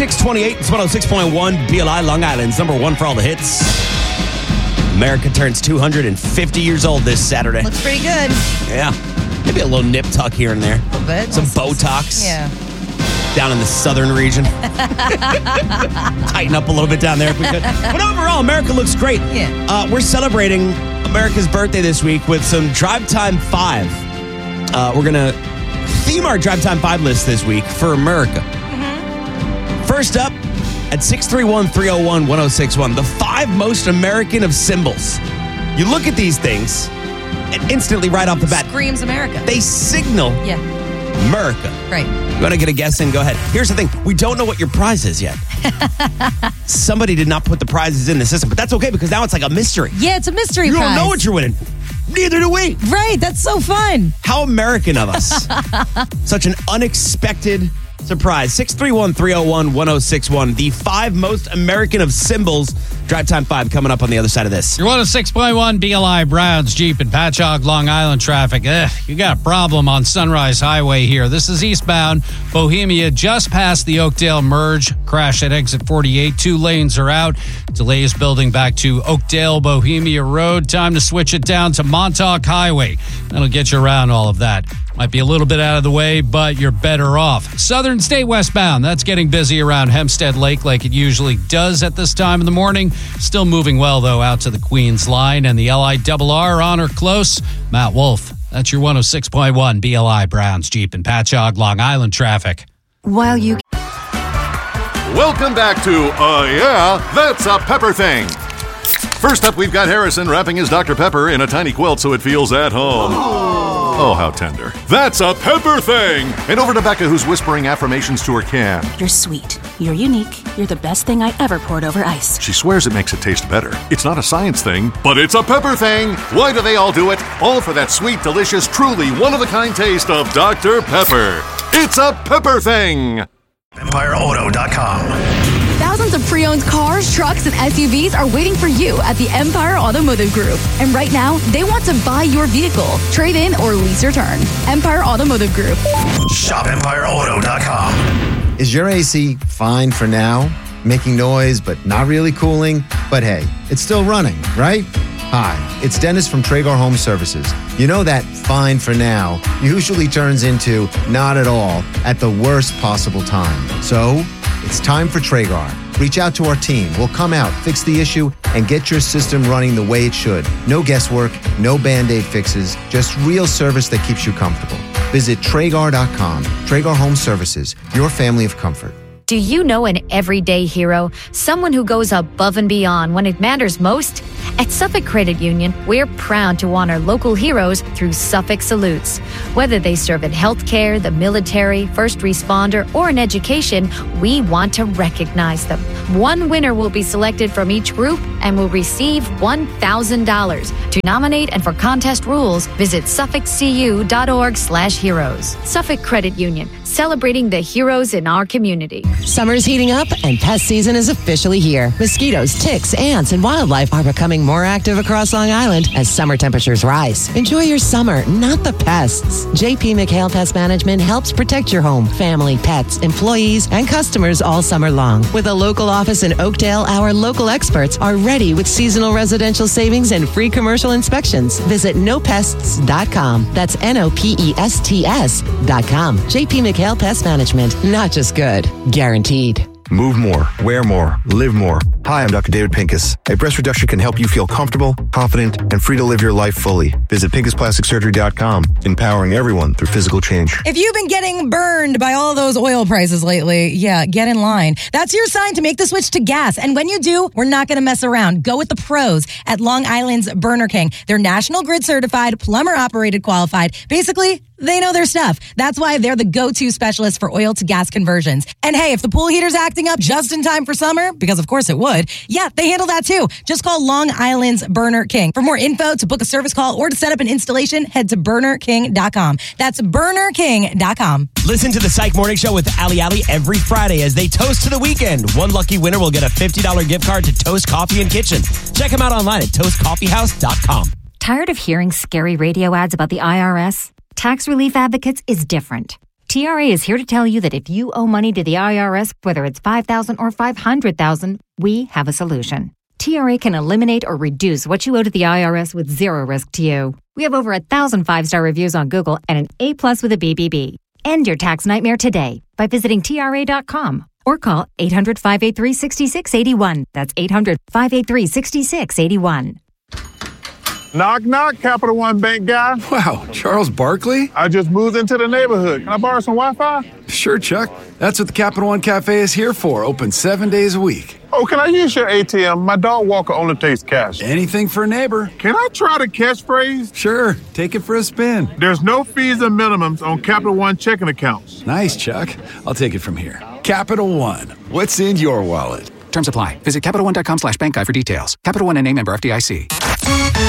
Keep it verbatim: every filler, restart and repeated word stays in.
six twenty-eight. It's one oh six point one B L I, Long Island's number one for all the hits. America turns two hundred fifty years old this Saturday. Looks pretty good. Yeah. Maybe a little nip tuck here and there. A little bit. Some Botox. Yeah. Down in the southern region. Tighten up a little bit down there if we could. But overall, America looks great. Yeah. Uh, we're celebrating America's birthday this week with some Drive Time five. Uh, we're going to theme our Drive Time five list this week for America. Mm-hmm. First up, at six three one, three oh one, one oh six one, the five most American of symbols. You look at these things, and instantly right off the bat, Screams America. they signal Yeah. America. Right. You want to get a guess in? Go ahead. Here's the thing. We don't know what your prize is yet. Somebody did not put the prizes in the system, but that's okay because now it's like a mystery. Yeah, it's a mystery You prize. don't know what you're winning. Neither do we. Right, that's so fun. How American of us. Such an unexpected surprise. six three one, three oh one, one oh six one. The five most American of symbols. Drive Time five coming up on the other side of this. You're one oh six point one B L I, Browns, Jeep, and Patchogue, Long Island traffic. Ugh, you got a problem on Sunrise Highway here. This is eastbound Bohemia, just past the Oakdale merge. Crash at exit forty-eight. Two lanes are out. Delays building back to Oakdale, Bohemia Road. Time to switch it down to Montauk Highway. That'll get you around all of that. Might be a little bit out of the way, but you're better off. Southern State westbound, that's getting busy around Hempstead Lake like it usually does at this time of the morning. Still moving well, though, out to the Queens line and the L I R R on or close. Matt Wolf, that's your one oh six point one B L I, Browns, Jeep, and Patchogue, Long Island traffic. While you... Welcome back to Uh Yeah, That's a Pepper Thing. First up, we've got Harrison wrapping his Doctor Pepper in a tiny quilt so it feels at home. Oh, how tender. That's a Pepper Thing! And over to Becca, who's whispering affirmations to her can. You're sweet. You're unique. You're the best thing I ever poured over ice. She swears it makes it taste better. It's not a science thing, but it's a Pepper Thing! Why do they all do it? All for that sweet, delicious, truly one-of-a-kind taste of Doctor Pepper. It's a Pepper Thing! Empire Auto dot com. Thousands of pre-owned cars, trucks, and S U Vs are waiting for you at the Empire Automotive Group. And right now, they want to buy your vehicle, trade in, or lease your turn. Empire Automotive Group. Shop Empire Auto dot com. Is your A C fine for now? Making noise, but not really cooling? But hey, it's still running, right? Hi, it's Dennis from Traeger Home Services. You know that fine for now usually turns into not at all at the worst possible time. So, it's time for Traeger. Reach out to our team. We'll come out, fix the issue, and get your system running the way it should. No guesswork, no Band-Aid fixes, just real service that keeps you comfortable. Visit Traeger dot com. Traeger Home Services, your family of comfort. Do you know an everyday hero? Someone who goes above and beyond when it matters most? At Suffolk Credit Union, we're proud to honor local heroes through Suffolk Salutes. Whether they serve in healthcare, the military, first responder, or in education, we want to recognize them. One winner will be selected from each group and will receive one thousand dollars. To nominate and for contest rules, visit suffolk c u dot org slash heroes. Suffolk Credit Union, celebrating the heroes in our community. Summer's heating up and pest season is officially here. Mosquitoes, ticks, ants, and wildlife are becoming more active across Long Island as summer temperatures rise. Enjoy your summer, not the pests. J P McHale Pest Management helps protect your home, family, pets, employees, and customers all summer long. With a local office in Oakdale, our local experts are ready with seasonal residential savings and free commercial inspections. Visit no pests dot com. That's N O P E S T S dot com. J P McHale Pest Management. Not just good. Guaranteed. Move more, wear more, live more. Hi, I'm Doctor David Pincus. A breast reduction can help you feel comfortable, confident, and free to live your life fully. Visit pincus plastic surgery dot com, empowering everyone through physical change. If you've been getting burned by all those oil prices lately, yeah, get in line. That's your sign to make the switch to gas. And when you do, we're not going to mess around. Go with the pros at Long Island's Burner King. They're National Grid certified, plumber operated, qualified. Basically, they know their stuff. That's why they're the go-to specialist for oil to gas conversions. And hey, if the pool heater's acting up just in time for summer, because of course it would, yeah, they handle that too. Just call Long Island's Burner King. For more info, to book a service call, or to set up an installation, head to burner king dot com. That's burner king dot com. Listen to the Psych Morning Show with Ali Ali every Friday as they toast to the weekend. One lucky winner will get a fifty dollars gift card to Toast Coffee and Kitchen. Check them out online at toast coffee house dot com. Tired of hearing scary radio ads about the I R S? Tax Relief Advocates is different. T R A is here to tell you that if you owe money to the I R S, whether it's five thousand dollars or five hundred thousand dollars, we have a solution. T R A can eliminate or reduce what you owe to the I R S with zero risk to you. We have over a thousand five-star reviews on Google and an A plus with a B B B. End your tax nightmare today by visiting T R A dot com or call eight hundred, five eight three, six six eight one. That's eight hundred, five eight three, six six eight one. Knock, knock, Capital One Bank guy. Wow, Charles Barkley? I just moved into the neighborhood. Can I borrow some Wi-Fi? Sure, Chuck. That's what the Capital One Cafe is here for, open seven days a week. Oh, can I use your A T M? My dog walker only takes cash. Anything for a neighbor. Can I try the catchphrase? Sure, take it for a spin. There's no fees and minimums on Capital One checking accounts. Nice, Chuck. I'll take it from here. Capital One, what's in your wallet? Terms apply. Visit CapitalOne.com slash bank guide for details. Capital One and A member F D I C.